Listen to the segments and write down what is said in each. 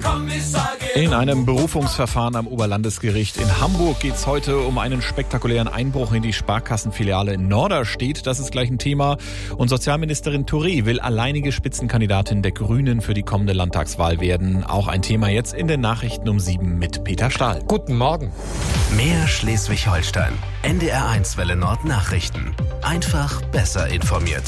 Kommissar Georg. In einem Berufungsverfahren am Oberlandesgericht in Hamburg geht es heute um einen spektakulären Einbruch in die Sparkassenfiliale in Norderstedt. Das ist gleich ein Thema. Und Sozialministerin Touré will alleinige Spitzenkandidatin der Grünen für die kommende Landtagswahl werden. Auch ein Thema jetzt in den Nachrichten um 7 mit Peter Stahl. Guten Morgen. Mehr Schleswig-Holstein. NDR1 Welle Nord Nachrichten. Einfach besser informiert.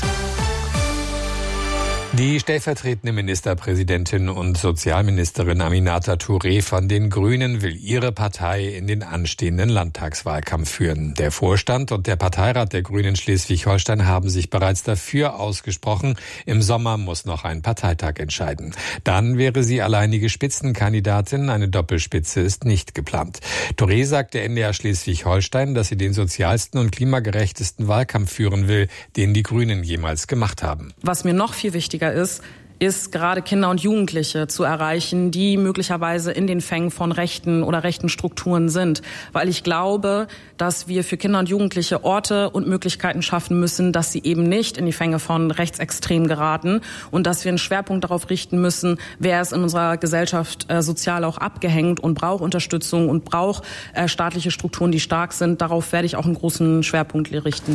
Die stellvertretende Ministerpräsidentin und Sozialministerin Aminata Touré von den Grünen will ihre Partei in den anstehenden Landtagswahlkampf führen. Der Vorstand und der Parteirat der Grünen Schleswig-Holstein haben sich bereits dafür ausgesprochen. Im Sommer muss noch ein Parteitag entscheiden. Dann wäre sie alleinige Spitzenkandidatin. Eine Doppelspitze ist nicht geplant. Touré sagt der NDR Schleswig-Holstein, dass sie den sozialsten und klimagerechtesten Wahlkampf führen will, den die Grünen jemals gemacht haben. Was mir noch viel wichtiger ist gerade Kinder und Jugendliche zu erreichen, die möglicherweise in den Fängen von rechten oder rechten Strukturen sind. Weil ich glaube, dass wir für Kinder und Jugendliche Orte und Möglichkeiten schaffen müssen, dass sie eben nicht in die Fänge von Rechtsextremen geraten und dass wir einen Schwerpunkt darauf richten müssen, wer ist in unserer Gesellschaft sozial auch abgehängt und braucht Unterstützung und braucht staatliche Strukturen, die stark sind. Darauf werde ich auch einen großen Schwerpunkt richten.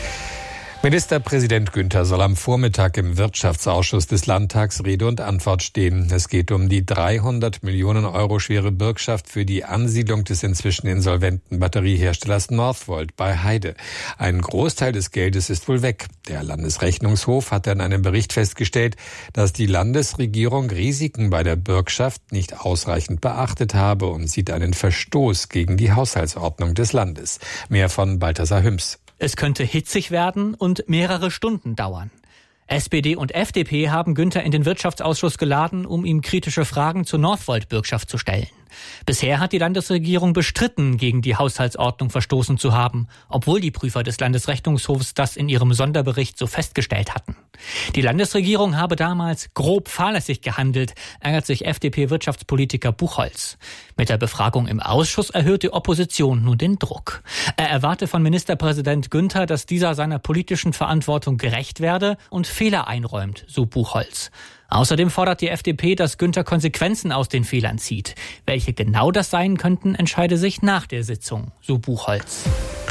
Ministerpräsident Günther soll am Vormittag im Wirtschaftsausschuss des Landtags Rede und Antwort stehen. Es geht um die 300 Millionen Euro schwere Bürgschaft für die Ansiedlung des inzwischen insolventen Batterieherstellers Northvolt bei Heide. Ein Großteil des Geldes ist wohl weg. Der Landesrechnungshof hat in einem Bericht festgestellt, dass die Landesregierung Risiken bei der Bürgschaft nicht ausreichend beachtet habe und sieht einen Verstoß gegen die Haushaltsordnung des Landes. Mehr von Balthasar Hüms. Es könnte hitzig werden und mehrere Stunden dauern. SPD und FDP haben Günther in den Wirtschaftsausschuss geladen, um ihm kritische Fragen zur Northvolt-Bürgschaft zu stellen. Bisher hat die Landesregierung bestritten, gegen die Haushaltsordnung verstoßen zu haben, obwohl die Prüfer des Landesrechnungshofs das in ihrem Sonderbericht so festgestellt hatten. Die Landesregierung habe damals grob fahrlässig gehandelt, ärgert sich FDP-Wirtschaftspolitiker Buchholz. Mit der Befragung im Ausschuss erhöht die Opposition nun den Druck. Er erwarte von Ministerpräsident Günther, dass dieser seiner politischen Verantwortung gerecht werde und Fehler einräumt, so Buchholz. Außerdem fordert die FDP, dass Günther Konsequenzen aus den Fehlern zieht. Welche genau das sein könnten, entscheide sich nach der Sitzung, so Buchholz.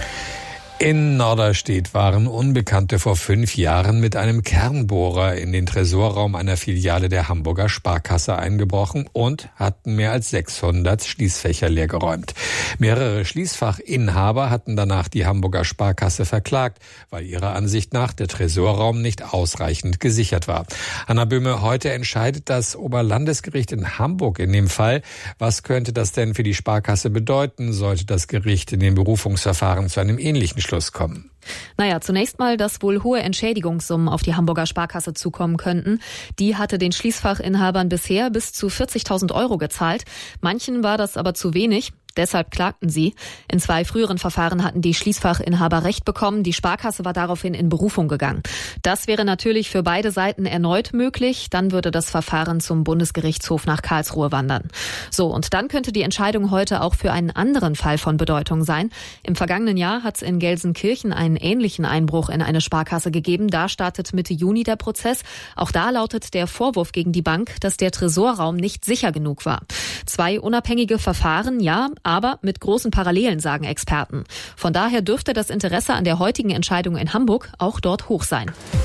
In Norderstedt waren Unbekannte vor 5 Jahren mit einem Kernbohrer in den Tresorraum einer Filiale der Hamburger Sparkasse eingebrochen und hatten mehr als 600 Schließfächer leergeräumt. Mehrere Schließfachinhaber hatten danach die Hamburger Sparkasse verklagt, weil ihrer Ansicht nach der Tresorraum nicht ausreichend gesichert war. Anna Böhme, heute entscheidet das Oberlandesgericht in Hamburg in dem Fall. Was könnte das denn für die Sparkasse bedeuten, sollte das Gericht in dem Berufungsverfahren zu einem ähnlichen Schluss kommen? Naja, zunächst mal, dass wohl hohe Entschädigungssummen auf die Hamburger Sparkasse zukommen könnten. Die hatte den Schließfachinhabern bisher bis zu 40.000 Euro gezahlt. Manchen war das aber zu wenig. Deshalb klagten sie. In 2 früheren Verfahren hatten die Schließfachinhaber Recht bekommen. Die Sparkasse war daraufhin in Berufung gegangen. Das wäre natürlich für beide Seiten erneut möglich. Dann würde das Verfahren zum Bundesgerichtshof nach Karlsruhe wandern. So, und dann könnte die Entscheidung heute auch für einen anderen Fall von Bedeutung sein. Im vergangenen Jahr hat es in Gelsenkirchen einen ähnlichen Einbruch in eine Sparkasse gegeben. Da startet Mitte Juni der Prozess. Auch da lautet der Vorwurf gegen die Bank, dass der Tresorraum nicht sicher genug war. 2 unabhängige Verfahren, ja, aber mit großen Parallelen, sagen Experten. Von daher dürfte das Interesse an der heutigen Entscheidung in Hamburg auch dort hoch sein.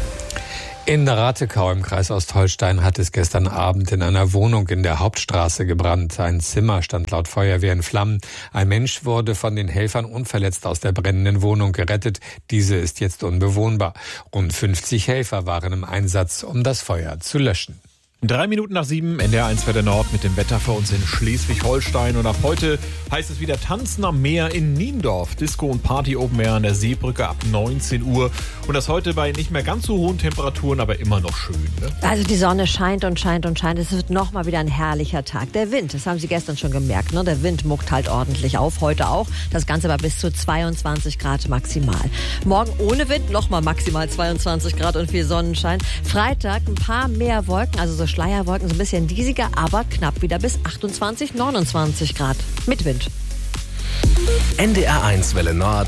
In Ratekau im Kreis Ostholstein hat es gestern Abend in einer Wohnung in der Hauptstraße gebrannt. Ein Zimmer stand laut Feuerwehr in Flammen. Ein Mensch wurde von den Helfern unverletzt aus der brennenden Wohnung gerettet. Diese ist jetzt unbewohnbar. Rund 50 Helfer waren im Einsatz, um das Feuer zu löschen. 3 Minuten nach 7, NDR1 Welle Nord mit dem Wetter für uns in Schleswig-Holstein. Und ab heute heißt es wieder Tanzen am Meer in Niendorf. Disco und Party Open Air an der Seebrücke ab 19 Uhr. Und das heute bei nicht mehr ganz so hohen Temperaturen, aber immer noch schön. Ne? Also die Sonne scheint und scheint und scheint. Es wird nochmal wieder ein herrlicher Tag. Der Wind, das haben Sie gestern schon gemerkt, ne? Der Wind muckt halt ordentlich auf, heute auch. Das Ganze war bis zu 22 Grad maximal. Morgen ohne Wind nochmal maximal 22 Grad und viel Sonnenschein. Freitag ein paar mehr Wolken, also so Schleierwolken, so ein bisschen diesiger, aber knapp wieder bis 28, 29 Grad mit Wind. NDR1 Welle Nord.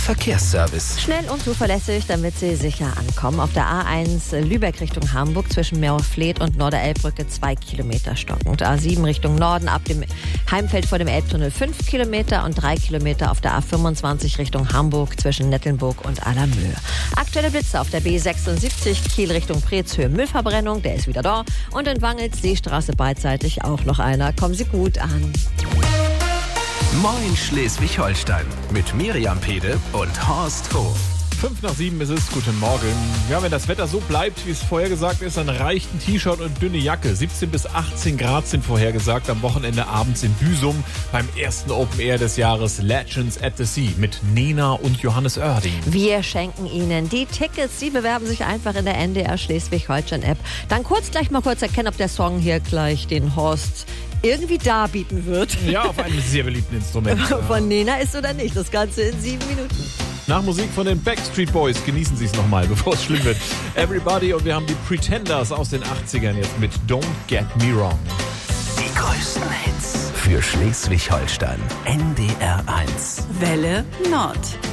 Verkehrsservice. Schnell und zuverlässig, damit Sie sicher ankommen. Auf der A1 Lübeck Richtung Hamburg zwischen Meerhof-Fleet und Norderelbbrücke 2 Kilometer stockend. A7 Richtung Norden ab dem Heimfeld vor dem Elbtunnel 5 Kilometer und 3 Kilometer auf der A25 Richtung Hamburg zwischen Nettelnburg und Allermöhe. Aktuelle Blitze auf der B76 Kiel Richtung Preetshöhe Müllverbrennung, der ist wieder da. Und in Wangels Seestraße beidseitig auch noch einer. Kommen Sie gut an. Moin Schleswig-Holstein mit Miriam Pede und Horst Hof. 5:05 ist es. Guten Morgen. Ja, wenn das Wetter so bleibt, wie es vorhergesagt ist, dann reicht ein T-Shirt und dünne Jacke. 17 bis 18 Grad sind vorhergesagt am Wochenende abends in Büsum beim ersten Open Air des Jahres Legends at the Sea mit Nena und Johannes Oerding. Wir schenken Ihnen die Tickets. Sie bewerben sich einfach in der NDR Schleswig-Holstein-App. Dann kurz erkennen, ob der Song hier gleich den Horst irgendwie darbieten wird. Ja, auf einem sehr beliebten Instrument. Von Nena ist oder nicht. Das Ganze in 7 Minuten. Nach Musik von den Backstreet Boys genießen Sie es nochmal, bevor es schlimm wird. Everybody, und wir haben die Pretenders aus den 80ern jetzt mit Don't Get Me Wrong. Die größten Hits für Schleswig-Holstein. NDR 1. Welle Nord.